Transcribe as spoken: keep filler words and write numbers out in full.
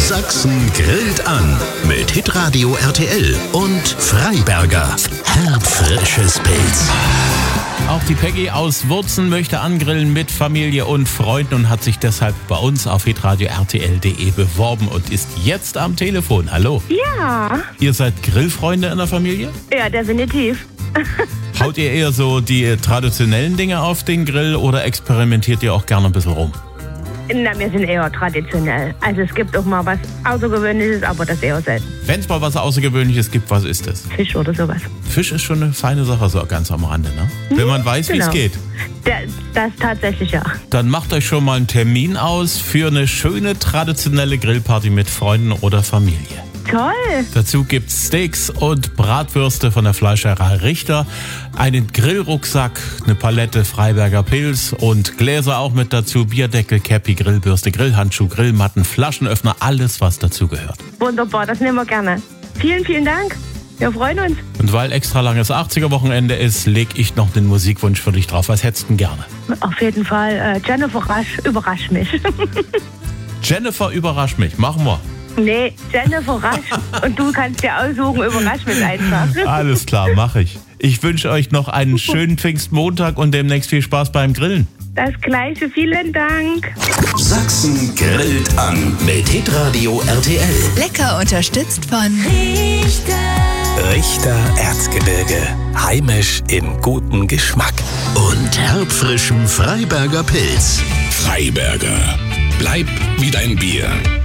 Sachsen grillt an mit Hitradio R T L und Freiberger. Herbfrisches Pilz. Auch die Peggy aus Wurzen möchte angrillen mit Familie und Freunden und hat sich deshalb bei uns auf hitradio r t l punkt d e beworben und ist jetzt am Telefon. Hallo. Ja. Ihr seid Grillfreunde in der Familie? Ja, definitiv. Haut ihr eher so die traditionellen Dinge auf den Grill oder experimentiert ihr auch gerne ein bisschen rum? Na, wir sind eher traditionell. Also es gibt auch mal was Außergewöhnliches, aber das eher selten. Wenn es mal was Außergewöhnliches gibt, was ist das? Fisch oder sowas. Fisch ist schon eine feine Sache, so ganz am Rande, ne? Wenn man weiß, Genau. wie es geht. Da, das tatsächlich, ja. Dann macht euch schon mal einen Termin aus für eine schöne traditionelle Grillparty mit Freunden oder Familie. Toll. Dazu gibt's Steaks und Bratwürste von der Fleischerei Richter, einen Grillrucksack, eine Palette Freiberger Pilz und Gläser auch mit dazu, Bierdeckel, Käppi, Grillbürste, Grillhandschuh, Grillmatten, Flaschenöffner, alles was dazu gehört. Wunderbar, das nehmen wir gerne. Vielen, vielen Dank. Wir freuen uns. Und weil extra langes achtziger-Wochenende ist, leg ich noch den Musikwunsch für dich drauf. Was hättest du denn gerne? Auf jeden Fall, äh, Jennifer Rasch, überrasch mich. Jennifer, überrasch mich. Machen wir. Nee, Jennifer Rasch. Und du kannst dir aussuchen, überrasch mich einfach. Alles klar, mache ich. Ich wünsche euch noch einen schönen Pfingstmontag und demnächst viel Spaß beim Grillen. Das Gleiche, vielen Dank. Sachsen grillt an mit Hitradio R T L. Lecker unterstützt von Richter Erzgebirge. Heimisch in gutem Geschmack. Und herbfrischem Freiberger Pilz. Freiberger. Bleib wie dein Bier.